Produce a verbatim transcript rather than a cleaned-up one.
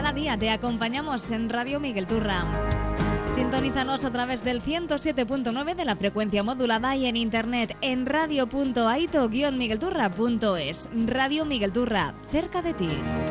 Cada día te acompañamos en Radio Miguel Turra. Sintonízanos a través del ciento siete punto nueve de la frecuencia modulada y en internet en radio punto aito guion miguelturra punto es. Radio Miguel Turra, cerca de ti.